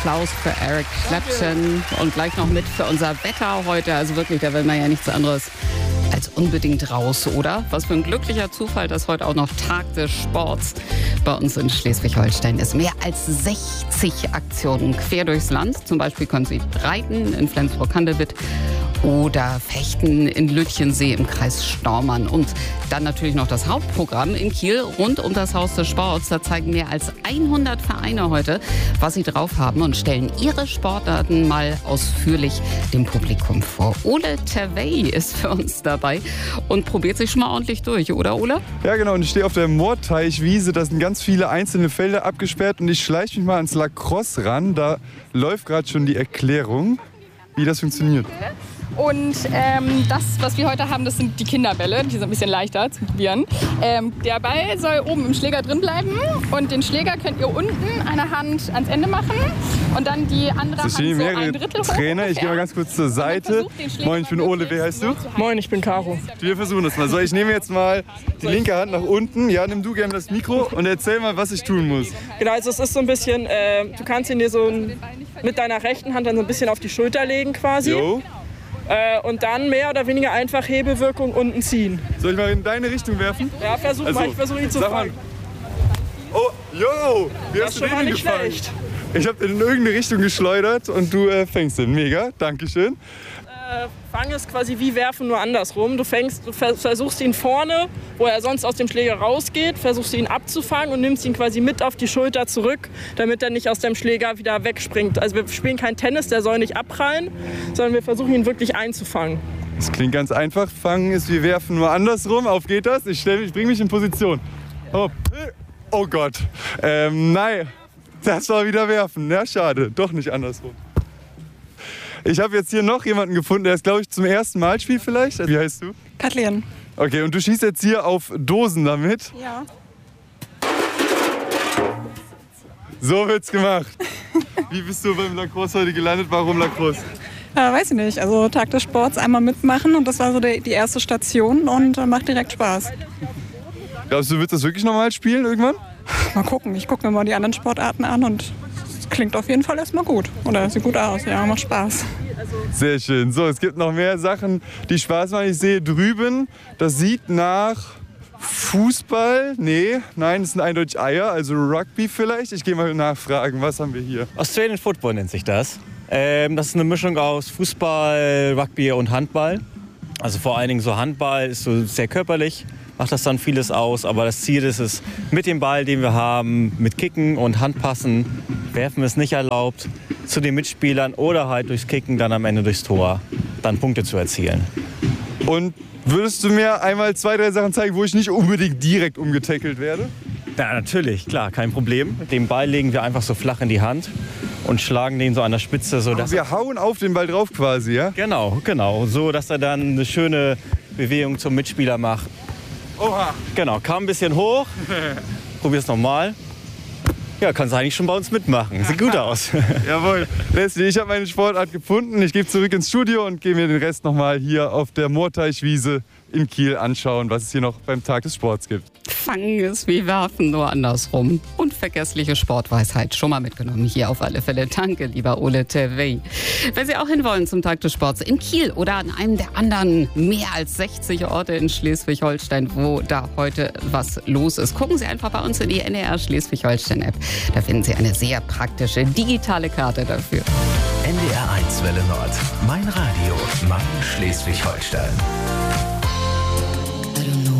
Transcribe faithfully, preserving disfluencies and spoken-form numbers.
Applaus für Eric Clapton und gleich noch mit für unser Wetter heute. Also wirklich, da will man ja nichts anderes als unbedingt raus, oder? Was für ein glücklicher Zufall, dass heute auch noch Tag des Sports bei uns in Schleswig-Holstein ist. Mehr als sechzig Aktionen quer durchs Land. Zum Beispiel können Sie reiten in Flensburg-Handewitt oder fechten in Lütchensee im Kreis Stormann. Und dann natürlich noch das Hauptprogramm in Kiel rund um das Haus des Sports. Da zeigen mehr als hundert Vereine heute, was sie drauf haben und stellen ihre Sportarten mal ausführlich dem Publikum vor. Ole Terwey ist für uns dabei und probiert sich schon mal ordentlich durch, oder Ole? Ja genau, und ich stehe auf der Moorteichwiese. Da sind ganz viele einzelne Felder abgesperrt und ich schleiche mich mal ans Lacrosse ran. Da läuft gerade schon die Erklärung, wie das funktioniert. Und ähm, das, was wir heute haben, das sind die Kinderbälle. Die sind ein bisschen leichter zu probieren. Ähm, der Ball soll oben im Schläger drin bleiben. Und den Schläger könnt ihr unten eine Hand ans Ende machen. Und dann die andere Hand so ein Drittel hoch. Trainer, ich gehe mal ganz kurz zur Seite. Moin, ich bin Ole. Wie heißt du? Moin, ich bin Caro. Wir versuchen das mal. So, ich nehme jetzt mal die linke Hand nach unten. Ja, nimm du gerne das Mikro und erzähl mal, was ich tun muss. Genau, also es ist so ein bisschen, äh, du kannst ihn dir so mit deiner rechten Hand dann so ein bisschen auf die Schulter legen quasi. Jo. Äh, und dann mehr oder weniger einfach Hebelwirkung unten ziehen. Soll ich mal in deine Richtung werfen? Ja, versuch also, mal, ich versuche ihn zu fangen. Oh, yo, wie das hast ist du schon mal den nicht gefangen? schlecht. Ich habe in irgendeine Richtung geschleudert und du äh, fängst ihn. Mega, Dankeschön. Äh, Fang ist quasi wie werfen, nur andersrum. Du, fängst, du versuchst ihn vorne, wo er sonst aus dem Schläger rausgeht, versuchst ihn abzufangen und nimmst ihn quasi mit auf die Schulter zurück, damit er nicht aus dem Schläger wieder wegspringt. Also wir spielen kein Tennis, der soll nicht abprallen, sondern wir versuchen ihn wirklich einzufangen. Das klingt ganz einfach. Fangen ist wie werfen, nur andersrum. Auf geht das. Ich, stell, ich bringe mich in Position. Oh, oh Gott. Ähm, nein, das war wieder werfen. Ja, schade. Doch nicht andersrum. Ich habe jetzt hier noch jemanden gefunden, der ist, glaube ich, zum ersten Mal spielt vielleicht. Wie heißt du? Kathleen. Okay, und du schießt jetzt hier auf Dosen damit? Ja. So wird's gemacht. Wie bist du beim Lacrosse heute gelandet? Warum Lacrosse? Äh, weiß ich nicht. Also Tag des Sports einmal mitmachen und das war so die, die erste Station und äh, macht direkt Spaß. Glaubst du, willst du das wirklich nochmal spielen irgendwann? Mal gucken. Ich gucke mir mal die anderen Sportarten an und es klingt auf jeden Fall erstmal gut. Oder sieht gut aus. Ja, macht Spaß. Sehr schön. So, es gibt noch mehr Sachen, die Spaß machen. Ich sehe drüben, das sieht nach Fußball. Nee, nein, das sind eindeutig Eier, also Rugby vielleicht. Ich gehe mal nachfragen, was haben wir hier? Australian Football nennt sich das. Ähm, das ist eine Mischung aus Fußball, Rugby und Handball. Also vor allen Dingen so Handball ist so sehr körperlich, macht das dann vieles aus. Aber das Ziel ist es, mit dem Ball, den wir haben, mit Kicken und Handpassen, werfen ist nicht erlaubt, zu den Mitspielern oder halt durchs Kicken dann am Ende durchs Tor dann Punkte zu erzielen. Und würdest du mir einmal zwei, drei Sachen zeigen, wo ich nicht unbedingt direkt umgetackelt werde? Ja, natürlich, klar, kein Problem. Den Ball legen wir einfach so flach in die Hand und schlagen den so an der Spitze. So dass wir hauen auf den Ball drauf quasi, ja? Genau, genau. So, dass er dann eine schöne Bewegung zum Mitspieler macht. Oha. Genau, kam ein bisschen hoch. Probier's nochmal. Ja, kannst du eigentlich schon bei uns mitmachen. Sieht gut aus. Jawohl. Leslie, ich habe meine Sportart gefunden. Ich gehe zurück ins Studio und gehe mir den Rest nochmal hier auf der Moorteichwiese in Kiel anschauen, was es hier noch beim Tag des Sports gibt. Fangen ist wie werfen, nur andersrum. Unvergessliche Sportweisheit schon mal mitgenommen hier auf alle Fälle. Danke, lieber Ole Terwey. Wenn Sie auch hinwollen zum Tag des Sports in Kiel oder an einem der anderen mehr als sechzig Orte in Schleswig-Holstein, wo da heute was los ist, gucken Sie einfach bei uns in die N D R Schleswig-Holstein-App. Da finden Sie eine sehr praktische digitale Karte dafür. N D R eins Welle Nord. Mein Radio, mein Schleswig-Holstein. I don't know.